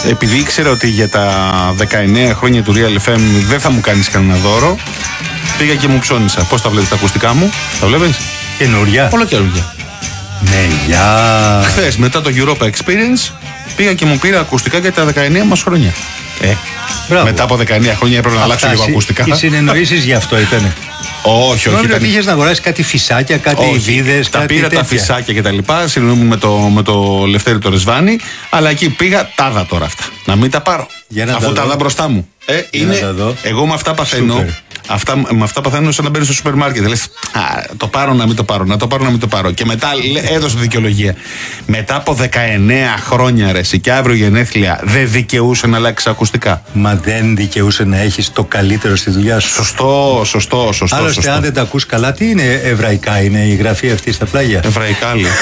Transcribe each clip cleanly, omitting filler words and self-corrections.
επειδή ήξερα ότι για τα 19 χρόνια του Real FM δεν θα μου κάνεις κανένα δώρο, πήγα και μου ψώνισα. Πώς τα βλέπεις τα ακουστικά μου? Τα βλέπεις? Καινούρια. Όλα καινούρια. Ναι, γεια. Χθες μετά το Europa Experience πήγα και μου πήρα ακουστικά για τα 19 μας χρόνια. Μετά από 19 χρόνια έπρεπε να αλλάξω λίγο ακουστικά. Οι συνεννοήσεις γι' αυτό ήτανε. Όχι. Νόμιζα ότι είχες να αγοράσεις κάτι φυσάκια, κάτι βίδες, τα κάτι πήρα τέτοια. τα φυσάκια και τα λοιπά. Συνεννοούμαι με το Λευτέρη το Ρεσβάνι. Αλλά εκεί πήγα, τάδα τώρα αυτά. Να μην τα πάρω. Αφού τα δω μπροστά μου. Εγώ με αυτά παθαίνω. Με αυτά παθαίνω σαν να μπαίνω στο σούπερ μάρκετ. Λες, το πάρω να μην το πάρω, να το πάρω να μην το πάρω. Και μετά έδωσε δικαιολογία. Μετά από 19 χρόνια ρε, και αύριο γενέθλια, δεν δικαιούσε να αλλάξει ακουστικά. Μα δεν δικαιούσε να έχεις το καλύτερο στη δουλειά σου. Σωστό. Άλλωστε, αν δεν τα ακούς καλά, τι είναι εβραϊκά, είναι η γραφή αυτή στα πλάγια. Εβραϊκά λέει.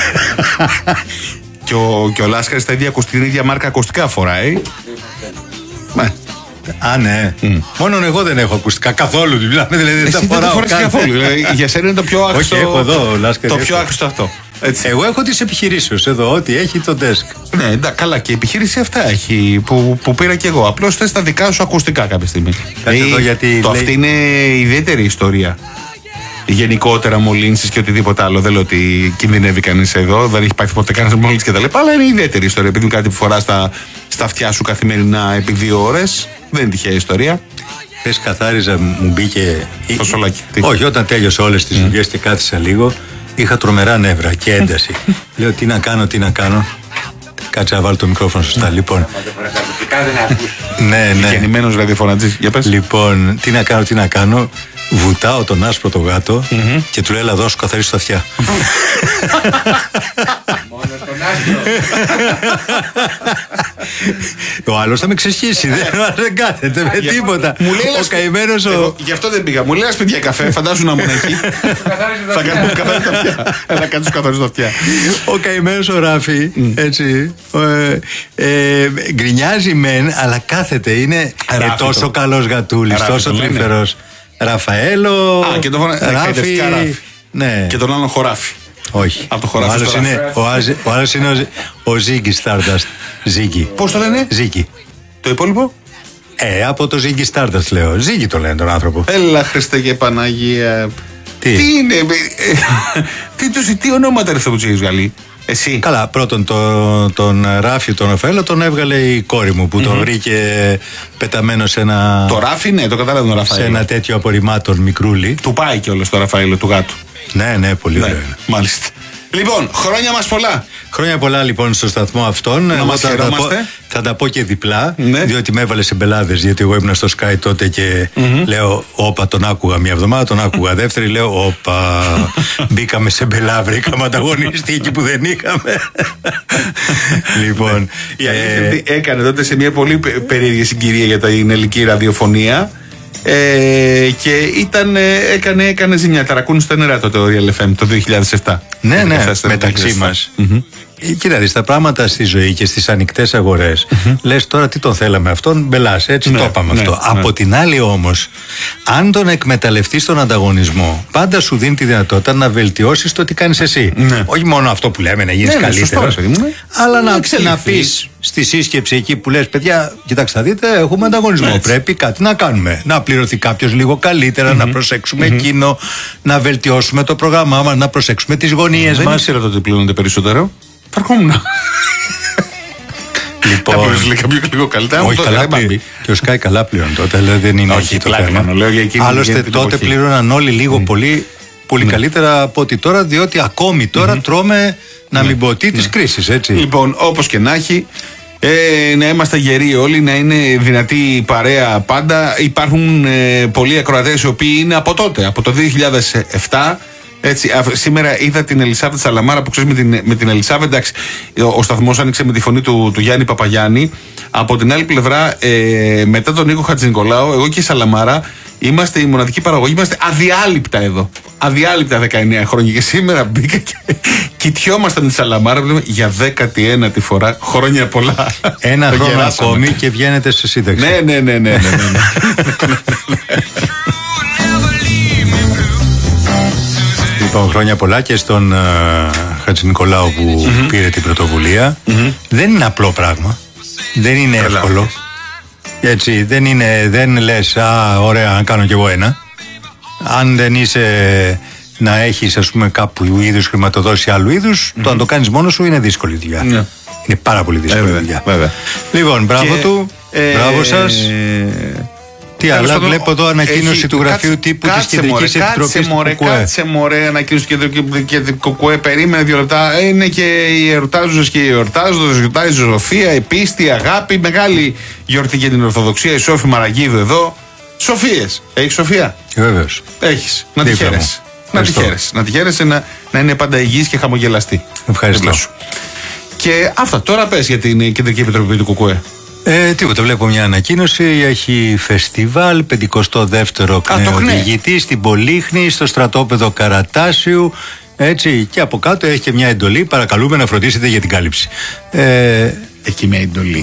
Και ο Λάσκαρης τα ίδια μάρκα ακουστικά φοράει. Α, ναι. Μόνον εγώ δεν έχω ακουστικά καθόλου. Δηλαδή δεν τα φοράω καθόλου. Για σένα είναι το πιο άχρηστο. Όχι, έχω εδώ, Λάσκαρη. Το πιο άχρηστο αυτό. Έτσι. Εγώ έχω τις επιχειρήσεις εδώ, ό,τι έχει το desk. Ναι, καλά, και η επιχείρηση αυτά έχει που πήρα κι εγώ. Απλώς θες τα δικά σου ακουστικά κάποια στιγμή. Αυτή είναι ιδιαίτερη ιστορία. Γενικότερα μολύνσεις και οτιδήποτε άλλο. Δεν λέω ότι κινδυνεύει κανείς εδώ, δεν έχει πάει ποτέ κανένας μόλυνση κτλ. Αλλά είναι ιδιαίτερη ιστορία. Επειδή είναι κάτι που φοράς στα αυτιά σου καθημερινά επί 2 ώρες. Δεν είναι τυχαία ιστορία. Χθες καθάριζα, μου μπήκε. Το σολάκι. Όχι, όταν τέλειωσα όλες τις δουλειές και κάθισα λίγο, είχα τρομερά νεύρα και ένταση. Λέω τι να κάνω. Κάτσε να βάλω το μικρόφωνο σωστά. Λοιπόν. Ναι. Γεννημένος ραδιοφωνατζής. Για πες. Λοιπόν, τι να κάνω. Βουτάω τον άσπρο το γάτο και του λέω έλα δώσου καθαρίσω τα αυτιά. Μόνο στον άσπρο. Ο άλλος θα με ξεσχίσει. Δεν κάθεται με τίποτα. Ο καημένος γι' αυτό δεν πήγα. Μου λέει σπίτια καφέ, φαντάζου να μου έχει. Θα κάνουμε καθαρίσω τα αυτιά. Θα κάνω καθαρίσω τα αυτιά. Ο καημένος ο Ράφη, έτσι, γκρινιάζει μεν, αλλά κάθεται. Είναι τόσο καλός γατούλης, τόσο τρυφερός. Ραφαέλο. Και τον Ράφη. Ναι. Και τον άλλον Χωράφη. Όχι. Από το Χωράφη. Ο άλλος είναι ο Ζίγκι Stardust. Ζίγκι. Πώς το λένε? Ζίγκι. Το υπόλοιπο? Από το Ζίγκι Stardust λέω. Ζίγκι το λένε τον άνθρωπο. Έλα Χριστέ και Παναγία. Τι είναι? Τι ονόματα είναι αυτό που του έχεις βγάλει? Εσύ. Καλά, πρώτον τον Ράφη, τον Ραφαέλο τον έβγαλε η κόρη μου που τον βρήκε πεταμένο σε ένα. Το Ράφη, ναι, το κατάλαβα τον Ραφαέλο. Σε ένα τέτοιο απορριμμάτων μικρούλι. Του πάει κιόλας το Ραφαέλο του γάτου. Ναι, πολύ ωραίο. Μάλιστα. Λοιπόν, χρόνια μας πολλά. Χρόνια πολλά λοιπόν στο σταθμό αυτόν. Να μας χαιρόμαστε. Θα τα πω και διπλά, διότι με έβαλε σε μπελάδες. Γιατί εγώ ήμουν στο Sky τότε και λέω, όπα, τον άκουγα μια εβδομάδα, τον άκουγα δεύτερη. Λέω, όπα, μπήκαμε σε μπελά, βρήκαμε ανταγωνιστή εκεί που δεν είχαμε. Λοιπόν. Η αλήθεια έκανε τότε σε μια πολύ περίεργη συγκυρία για την ελληνική ραδιοφωνία. Και έκανε ζημιά. Ταρακούνησε στα νερά τότε ο Real FM το 2007. Ναι, μεταξύ μας. Κοίτα δεις, τα πράγματα στη ζωή και στις ανοιχτές αγορές λες τώρα τι τον θέλαμε αυτόν, μπελάς, έτσι το είπαμε αυτό. Από την άλλη όμως, αν τον εκμεταλλευτείς τον ανταγωνισμό, πάντα σου δίνει τη δυνατότητα να βελτιώσεις το τι κάνεις εσύ. Όχι μόνο αυτό που λέμε να γίνεις καλύτερος, αλλά να πεις στη σύσκεψη εκεί που λες, παιδιά, κοιτάξτε να δείτε, έχουμε ανταγωνισμό. Πρέπει κάτι να κάνουμε. Να πληρωθεί κάποιος λίγο καλύτερα, να προσέξουμε εκείνο, να βελτιώσουμε το πρόγραμμά μας, να προσέξουμε τις γωνίες μας. Δεν ήξερα τότε ότι πληρώνονται περισσότερο. Φαρχόμουν. Λοιπόν. Κάποιος λέει λίγο καλύτερα. Όχι, καλά πλήρωνε. Και ο Sky καλά πλήρωνε τότε. Δεν είναι όχι το θέμα. Άλλωστε τότε πλήρωναν όλοι λίγο πολύ καλύτερα από ότι τώρα, διότι ακόμη τώρα τρώμε να μην πω τι της κρίσης, έτσι. Λοιπόν, όπως και να έχει. Να είμαστε γεροί όλοι, να είναι δυνατή η παρέα πάντα. Υπάρχουν πολλοί ακροατές οι οποίοι είναι από τότε, από το 2007. Έτσι, σήμερα είδα την Ελισάβετ Σαλαμάρα που ξέρεις με την Ελισάβετ. Εντάξει, ο σταθμός άνοιξε με τη φωνή του Γιάννη Παπαγιάννη. Από την άλλη πλευρά, μετά τον Νίκο Χατζηνικολάου, εγώ και η Σαλαμάρα είμαστε η μοναδική παραγωγή. Είμαστε αδιάλειπτα εδώ. Αδιάλειπτα 19 χρόνια. Και σήμερα μπήκα και κοιτιόμαστε με τη Σαλαμάρα για 19η φορά. Χρόνια πολλά. Ένα χρόνο ακόμη και βγαίνετε σε σύνταξη. Ναι. Λοιπόν, χρόνια πολλά και στον Χατζηνικολάου που πήρε την πρωτοβουλία. Δεν είναι απλό πράγμα. Δεν είναι εύκολο. Έτσι, δεν λες, ωραία, να κάνω κι εγώ ένα. Αν δεν είσαι να έχεις, ας πούμε, κάπου είδους χρηματοδότηση άλλου είδους, το αν το κάνεις μόνος σου είναι δύσκολη δουλειά. Ναι. Είναι πάρα πολύ δύσκολη δουλειά. Βέβαια. Λοιπόν, μπράβο του, μπράβο σας. Τι άλλα, βλέπω εδώ ανακοίνωση του γραφείου τύπου της Κεντρικής Επιτροπής του ΚΚΕ. Κάτσε μωρέ, ανακοίνωση του Κεντρικού ΚΚΕ, περίμενε 2 λεπτά. Είναι και οι εορτάζουσες και οι εορτάζοντες, γιορτάζει η Σοφία, η πίστη, η αγάπη, μεγάλη γιορτή για την Ορθοδοξία, η Σόφη Μαραγκίδου εδώ. Σοφίες. Έχεις Σοφία? Βεβαίως. Έχεις. Να τη χαίρεσαι. Να τη χαίρεσαι, να είναι πάντα υγιής και χαμογελαστή. Ευχαριστώ. Και αυτά, τώρα πες για την Κεντρική Επιτροπή του ΚΚΕ. Τίποτα, βλέπω μια ανακοίνωση. Έχει φεστιβάλ 52ο κτηνοδηγητή στην Πολύχνη, στο στρατόπεδο Καρατάσιου. Έτσι, και από κάτω έχει και μια εντολή. Παρακαλούμε να φροντίσετε για την κάλυψη. Εκεί μια εντολή.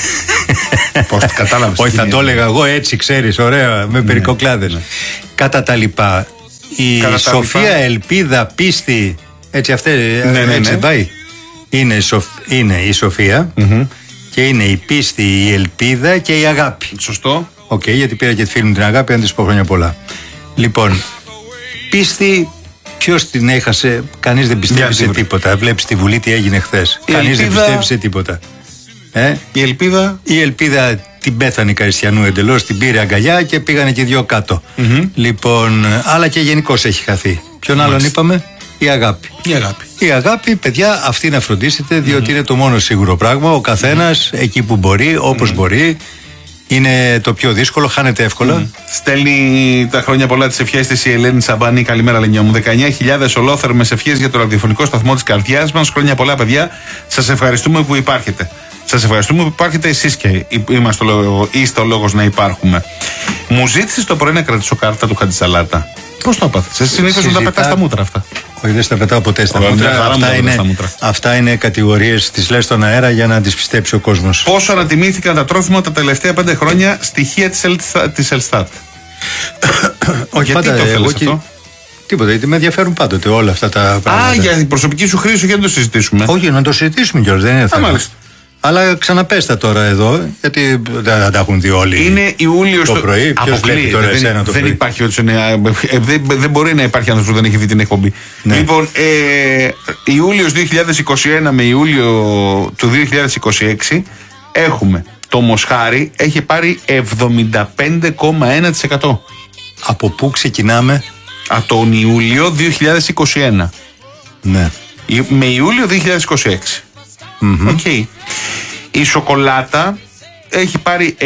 Πώς το κατάλαβες? Όχι, θα το έλεγα εγώ έτσι, ξέρεις, ωραία, με περικοκλάδες. Κατά τα λοιπά, η Σοφία, Ελπίδα, Πίστη, έτσι αυτές, έτσι πάει. Είναι η Σοφία. Και είναι η πίστη, η ελπίδα και η αγάπη. Σωστό. Οκ, γιατί πήρα και τη φίλη μου την αγάπη, αν της πω χρόνια πολλά. Λοιπόν, πίστη, ποιος την έχασε? Κανείς δεν πιστεύει σε τίποτα. Βλέπεις τη Βουλή τι έγινε χθες. Κανείς δεν πιστεύει σε τίποτα. Η ελπίδα. Η ελπίδα την πέθανε η Καριστιανού εντελώς, την πήρε αγκαλιά και πήγανε και 2 κάτω. Λοιπόν, αλλά και γενικώς έχει χαθεί. Ποιον άλλον είπαμε? Η αγάπη. Η αγάπη, παιδιά, αυτή να φροντίσετε, διότι είναι το μόνο σίγουρο πράγμα. Ο καθένας εκεί που μπορεί, όπως μπορεί. Είναι το πιο δύσκολο, χάνεται εύκολα. Στέλνει τα χρόνια πολλά τις ευχές της η Ελένη Σαμπάνη. Καλημέρα, Λενιά μου. 19.000 ολόθερμες ευχές για το ραδιοφωνικό σταθμό της καρδιάς μας. Χρόνια πολλά, παιδιά. Σας ευχαριστούμε που υπάρχετε. Σας ευχαριστούμε που υπάρχετε εσείς και είστε ο λόγος να υπάρχουμε. Μου ζήτησες το πρωί να κρατήσω κάρτα του Χατζησαλάτα. Πώς το έπαθες? Εσύ συνήθως να τα πετάς στα μούτρα αυτά. Όχι, δεν τα πετάω ποτέ στα μούτρα. Αυτά είναι κατηγορίες, τις λες στον αέρα για να τις πιστέψει ο κόσμος. Πόσο ανατιμήθηκαν τα τρόφιμα τα τελευταία 5 χρόνια, στοιχεία της Ελστάτ? Όχι, γιατί το θέλεις αυτό? Τίποτα, γιατί με ενδιαφέρουν πάντοτε όλα αυτά τα πράγματα. Για την προσωπική σου χρήση, για να το συζητήσουμε. Όχι, να το συζητήσουμε κιόλας, δεν είναι θέμα. Αλλά ξαναπέστα τώρα εδώ, γιατί δεν τα έχουν δει όλοι. Είναι Ιούλιος το πρωί. Ποιος βλέπει τώρα εσένα το πρωί? Δεν υπάρχει δεν μπορεί να υπάρχει άνθρωπος που δεν έχει δει την εκπομπή. Ναι. Λοιπόν, Ιούλιος 2021 με Ιούλιο του 2026 έχουμε το Μοσχάρι έχει πάρει 75,1%. Από πού ξεκινάμε? Από τον Ιούλιο 2021. Ναι. Με Ιούλιο 2026. Okay. Η σοκολάτα έχει πάρει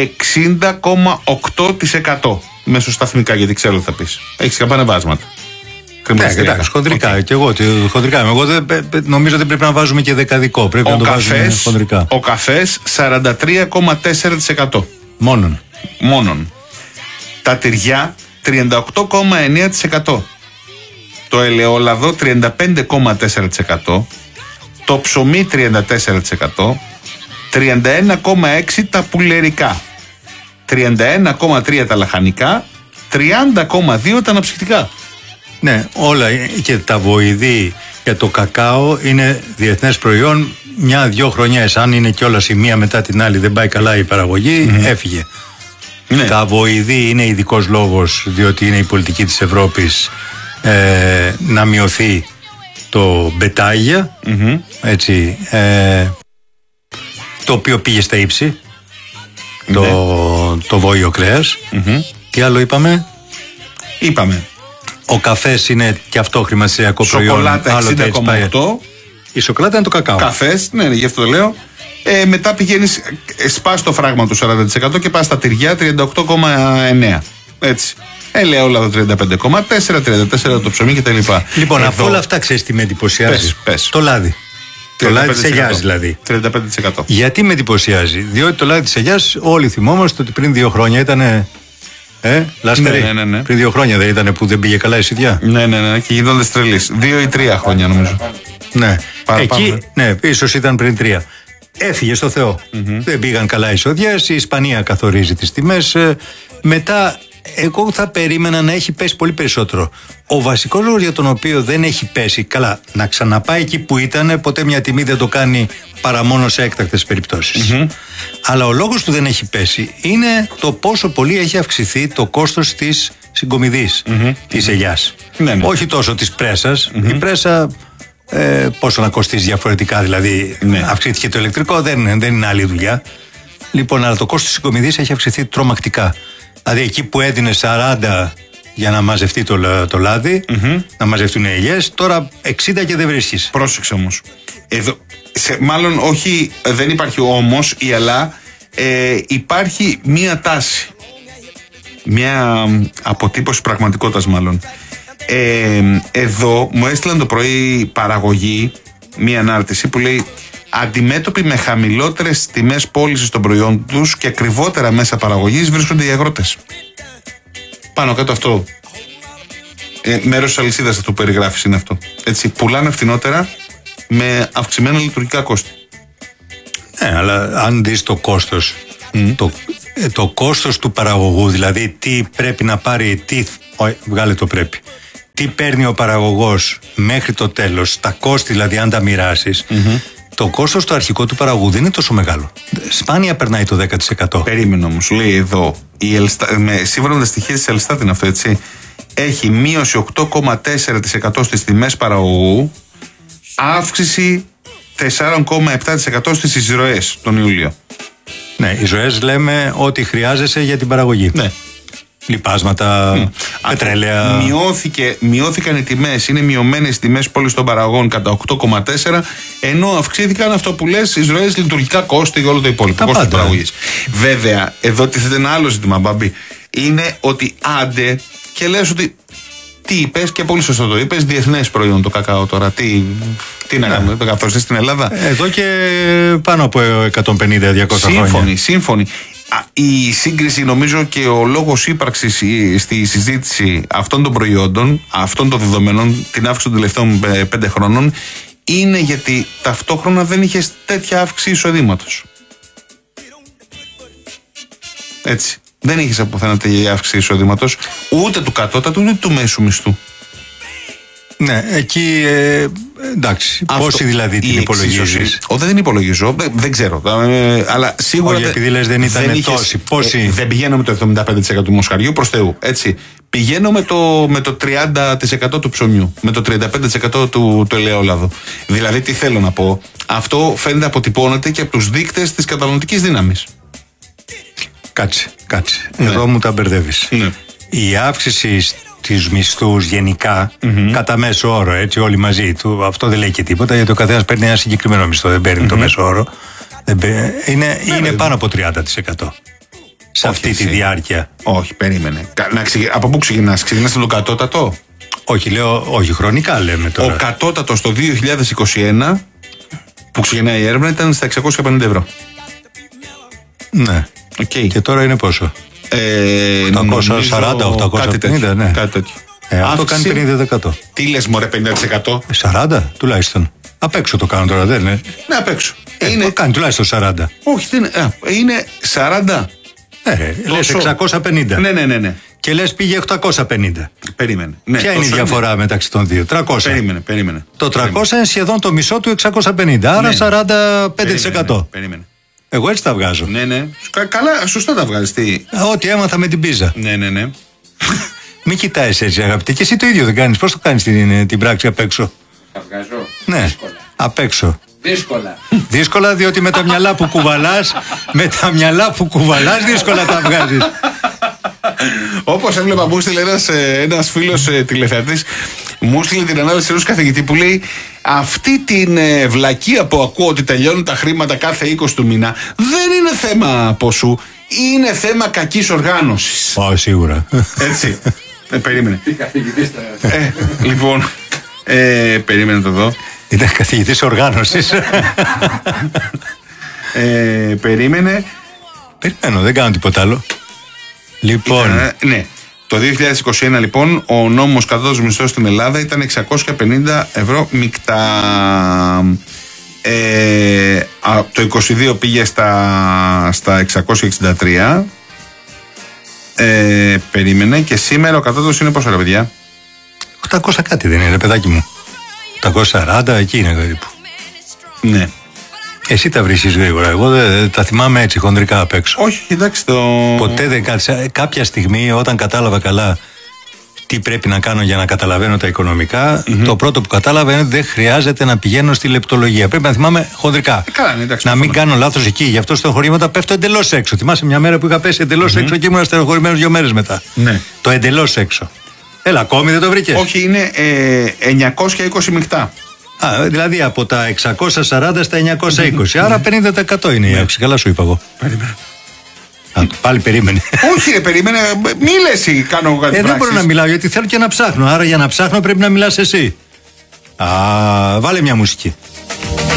60,8% μεσοσταθμικά, γιατί ξέρω τι θα πεις. Έχεις και πανεβάσματα. Ναι, εντάξει, χοντρικά. Και εγώ χοντρικά. Εγώ νομίζω δεν πρέπει να βάζουμε και δεκαδικό. Πρέπει να το βάζουμε χοντρικά. Ο καφές 43,4%. Μόνον. Τα τυριά 38,9%. Το ελαιόλαδο 35,4%. Το ψωμί 34%, 31,6% τα πουλερικά, 31,3% τα λαχανικά, 30,2% τα αναψυκτικά. Ναι, όλα και τα βοηδή για το κακάο είναι διεθνές προϊόν. 1-2 χρονιές, αν είναι κιόλας η μία μετά την άλλη δεν πάει καλά η παραγωγή, έφυγε. Ναι. Τα βοηδή είναι ειδικός λόγος, διότι είναι η πολιτική της Ευρώπης να μειωθεί το μπετάγια, έτσι, το οποίο πήγε στα ύψη, το βόηο κρέας. Τι άλλο είπαμε? Ο καφές είναι και αυτό χρηματιστηριακό προϊόν. Σοκολάτα 60,8%. Η σοκολάτα είναι το κακάο. Καφές, ναι, γι' αυτό το λέω. Μετά πηγαίνεις, σπάς το φράγμα του 40% και πας στα τυριά 38,9%. Έτσι. Ελαιόλαδο 35,4%, 34% το ψωμί κτλ. Λοιπόν, από όλα αυτά ξέρεις τι με εντυπωσιάζει? Πες. Το λάδι. Το λάδι της Αιγιάς δηλαδή. 35%. Γιατί με εντυπωσιάζει? Διότι το λάδι της Αιγιάς όλοι θυμόμαστε ότι πριν 2 χρόνια ήταν. Λάστερη. Ναι. Πριν 2 χρόνια δεν ήταν που δεν πήγε καλά η σιδιά? Ναι. Και γινόνται τρελής. 2 ή 3 χρόνια νομίζω. Ναι. Εκεί, ναι, ίσως ήταν πριν 3. Έφυγε στο Θεό. Δεν πήγαν καλά οι εισοδιές. Η Ισπανία καθορίζει τις τιμές. Μετά. Εγώ θα περίμενα να έχει πέσει πολύ περισσότερο. Ο βασικός λόγος για τον οποίο δεν έχει πέσει, καλά, να ξαναπάει εκεί που ήταν, ποτέ μια τιμή δεν το κάνει παρά μόνο σε έκτακτες περιπτώσεις. Αλλά ο λόγος που δεν έχει πέσει είναι το πόσο πολύ έχει αυξηθεί το κόστος της συγκομιδής, της ελιάς. Ναι. Όχι τόσο της πρέσας. Η πρέσα πόσο να κοστίζει διαφορετικά, δηλαδή αυξήθηκε το ηλεκτρικό, δεν είναι άλλη δουλειά. Λοιπόν, αλλά το κόστος της συγκομιδής έχει αυξηθεί τρομακτικά. Δηλαδή εκεί που έδινε 40 για να μαζευτεί το λάδι, να μαζευτούν οι ελιές, τώρα 60 και δεν βρίσκεις. Πρόσεξε όμως. Εδώ, μάλλον όχι, δεν υπάρχει όμως ή αλλά, υπάρχει μία τάση. Μία αποτύπωση πραγματικότητας μάλλον. Εδώ μου έστειλαν το πρωί παραγωγή μία ανάρτηση που λέει αντιμέτωποι με χαμηλότερες τιμές πώλησης των προϊόντων τους και ακριβότερα μέσα παραγωγής βρίσκονται οι αγρότες. Πάνω κάτω αυτό. Μέρος της αλυσίδας αυτού που περιγράφεις είναι αυτό. Έτσι, πουλάνε φθηνότερα με αυξημένα λειτουργικά κόστη. Ναι, αλλά αν δεις το κόστος, το κόστος του παραγωγού, δηλαδή τι πρέπει να πάρει, βγάλε το πρέπει. Τι παίρνει ο παραγωγός μέχρι το τέλος, τα κόστη δηλαδή αν τα μοιράσεις, το κόστος του αρχικού του παραγωγού δεν είναι τόσο μεγάλο. Σπάνια περνάει το 10%. Περίμενε όμως, λέει εδώ, σύμφωνα με τα στοιχεία της Ελστάτ είναι αυτό, έτσι, έχει μείωση 8,4% στις τιμές παραγωγού, αύξηση 4,7% στις εισρωές τον Ιούλιο. Ναι, οι εισρωές λέμε ότι χρειάζεσαι για την παραγωγή. Ναι. Λιπάσματα, πετρέλαια. Μειώθηκαν οι τιμές, είναι μειωμένες οι τιμές πώλησης των παραγωγών κατά 8,4%, ενώ αυξήθηκαν αυτό που λες, εισρωές, λειτουργικά κόστη για όλο το υπόλοιπο. Κόστη της παραγωγής. Βέβαια, εδώ τίθεται ένα άλλο ζήτημα, Μπαμπή. Είναι ότι άντε και λες ότι. Τι είπες και πολύ σωστό το είπες, διεθνές προϊόν το κακάο τώρα. Τι να κάνουμε, το καθοριστεί στην Ελλάδα. Εδώ και πάνω από 150-200 χρόνια. Σύμφωνοι. Η σύγκριση νομίζω και ο λόγος ύπαρξης στη συζήτηση αυτών των προϊόντων, αυτών των δεδομένων, την αύξηση των τελευταίων 5 χρόνων, είναι γιατί ταυτόχρονα δεν είχες τέτοια αύξηση εισοδήματος. Έτσι. Δεν είχες από πουθενά τέτοια αύξηση εισοδήματος, ούτε του κατώτατου ούτε του μέσου μισθού. Ναι, εκεί εντάξει. Πόσοι δηλαδή την υπολογίζεις? Δεν την υπολογίζω, δεν ξέρω. Αλλά σίγουρα. Όχι, επειδή λες δεν ήταν τόσοι. Πόσοι? Δεν πηγαίνω με το 75% του μοσχαριού, προς Θεού. Έτσι. Πηγαίνω με το 30% του ψωμιού, με το 35% του ελαιόλαδου. Δηλαδή, τι θέλω να πω, αυτό φαίνεται αποτυπώνεται και από τους δείκτες της καταναλωτικής δύναμης. Κάτσε. Εδώ μου τα μπερδεύεις. Ναι. Η αύξηση στους μισθούς γενικά, κατά μέσο όρο, έτσι, όλοι μαζί του, αυτό δεν λέει και τίποτα, γιατί ο καθένας παίρνει ένα συγκεκριμένο μισθό, δεν παίρνει το μέσο όρο. Είναι πάνω από 30%. Σε αυτή τη διάρκεια. Όχι, περίμενε. Από πού ξεκινάς? Ξεκινάς από το κατώτατο? Όχι, χρονικά λέμε τώρα. Ο κατώτατος το 2021 που ξεκινάει η έρευνα ήταν στα 650 ευρώ. Ναι. Okay. Και τώρα είναι πόσο? 840-850, ναι. Κάτι τέτοιο. Αυτό κάνει 50%. Τι λες μωρέ, 50%? 40 τουλάχιστον. Απ' έξω το κάνω τώρα, δεν είναι? Ναι, απ' έξω. Το κάνει τουλάχιστον 40. Όχι, είναι 40. Λες 650. Ναι. Και λες πήγε 850. Περίμενε. Ποια είναι η διαφορά μεταξύ των δύο? 300. Περίμενε. Το 300 είναι σχεδόν το μισό του 650. Άρα 45%. Περίμενε. Εγώ έτσι τα βγάζω. Ναι. Καλά, σωστά τα βγάζεις. Ό,τι έμαθα με την πίζα. Ναι. Μην κοιτάεις έτσι, αγαπητέ. Και εσύ το ίδιο δεν κάνεις. Πώς το κάνεις την πράξη απ' έξω? Τα βγάζω. Ναι, δύσκολα. Απ' έξω. Δύσκολα, διότι με τα μυαλά που κουβαλάς, δύσκολα τα βγάζεις. Όπως έβλεπα, μου έστειλε ένας φίλος τηλεθεατής, μου έστειλε την ανάλυση ενός καθηγητή που λέει αυτή την βλακεία που ακούω ότι τελειώνουν τα χρήματα κάθε 20 του μήνα δεν είναι θέμα ποσού, είναι θέμα κακής οργάνωσης. Σίγουρα. Έτσι. Περίμενε. Τι καθηγητής Λοιπόν, περίμενε το δω. Ήταν καθηγητής οργάνωσης. Περίμενε. Περιμένω, δεν κάνω τίποτα άλλο. Λοιπόν. Ναι. Το 2021 λοιπόν ο νόμος κατώτατος μισθός στην Ελλάδα ήταν 650 ευρώ μεικτά. Το 22 πήγε στα 663. Περίμενε. Και σήμερα ο κατώτατος είναι πόσο, ρε παιδιά? 800 κάτι δεν είναι, παιδάκι μου? 840 εκεί είναι περίπου. Ναι. Εσύ τα βρίσκεις γρήγορα. Εγώ δεν τα θυμάμαι έτσι χονδρικά απ' έξω. Όχι, εντάξει το. Ποτέ δεν κάτσα. Κάποια στιγμή, όταν κατάλαβα καλά τι πρέπει να κάνω για να καταλαβαίνω τα οικονομικά, το πρώτο που κατάλαβα είναι ότι δεν χρειάζεται να πηγαίνω στη λεπτολογία. Πρέπει να θυμάμαι χονδρικά. Να μην κάνω λάθος εκεί. Γι' αυτό στενοχωρήματα πέφτω εντελώς έξω. Θυμάσαι μια μέρα που είχα πέσει εντελώς έξω και ήμουν στενοχωρημένος 2 μέρες μετά. Ναι. Το εντελώς έξω. Έλα, ακόμη δεν το βρήκες? Όχι, είναι 920 μεικτά. Δηλαδή από τα 640 στα 920. Άρα 50% είναι η αύξηση. Καλά σου είπα εγώ. Περίμενε. Πάλι περίμενε. Όχι, ρε, περίμενε. Μίλε, κάνω κάτι. Δεν μπορώ να μιλάω γιατί θέλω και να ψάχνω. Άρα για να ψάχνω πρέπει να μιλάς εσύ. Βάλε μια μουσική.